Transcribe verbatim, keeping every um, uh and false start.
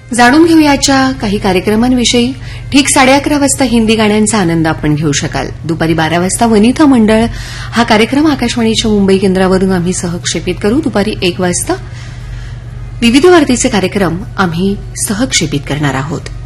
जाणून घेऊयाच्या काही कार्यक्रमांविषयी. ठीक साडे अकरा वाजता हिंदी गाण्यांचा आनंद आपण घेऊ शकाल. दुपारी बारा वाजता वनिता मंडळ हा कार्यक्रम आकाशवाणीच्या मुंबई केंद्रावरून आम्ही सहक्षेपित करू. दुपारी एक वाजता विविध भारतीचे कार्यक्रम आम्ही सहक्षेपित करणार आहोत.